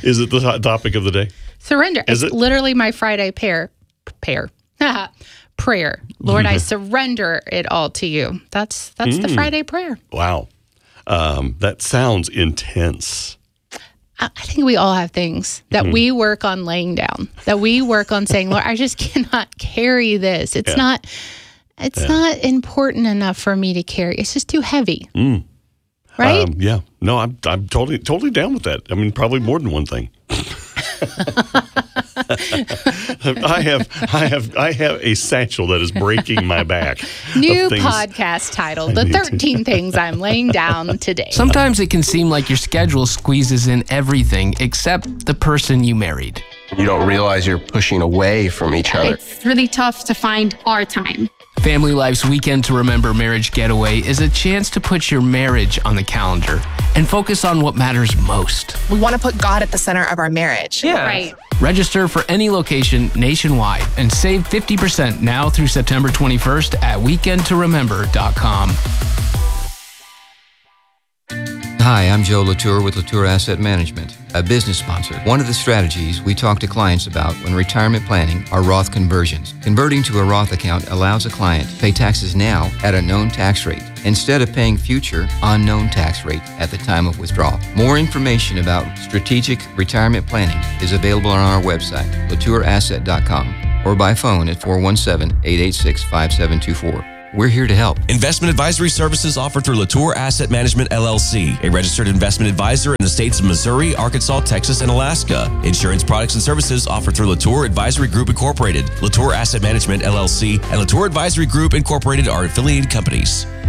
Is it the topic of the day? Surrender. Is it's it? literally my Friday prayer. Lord, I surrender it all to you. That's the Friday prayer. Wow. That sounds intense. I think we all have things that we work on laying down, that we work on saying, Lord, I just cannot carry this. It's not important enough for me to carry. It's just too heavy. Right? Yeah. No, I'm totally down with that. I mean, probably more than one thing. I have a satchel that is breaking my back. New podcast title, The 13 Things I'm Laying Down Today. Sometimes it can seem like your schedule squeezes in everything except the person you married. You don't realize you're pushing away from each other. It's really tough to find our time. Family Life's Weekend to Remember Marriage Getaway is a chance to put your marriage on the calendar and focus on what matters most. We want to put God at the center of our marriage. Yeah. Right. Register for any location nationwide and save 50% now through September 21st at weekendtoremember.com. Hi, I'm Joe Latour with Latour Asset Management, a business sponsor. One of the strategies we talk to clients about when retirement planning are Roth conversions. Converting to a Roth account allows a client to pay taxes now at a known tax rate instead of paying future unknown tax rate at the time of withdrawal. More information about strategic retirement planning is available on our website, latourasset.com, or by phone at 417-886-5724. We're here to help. Investment advisory services offered through Latour Asset Management, LLC, a registered investment advisor in the states of Missouri, Arkansas, Texas, and Alaska. Insurance products and services offered through Latour Advisory Group Incorporated. Latour Asset Management, LLC, and Latour Advisory Group Incorporated are affiliated companies.